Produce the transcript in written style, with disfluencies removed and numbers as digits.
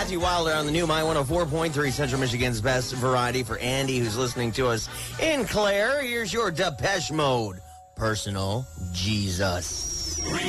Matthew Wilder on the new My 104.3 Central Michigan's best variety. For Andy, who's listening to us in Clare, here's your Depeche Mode Personal Jesus.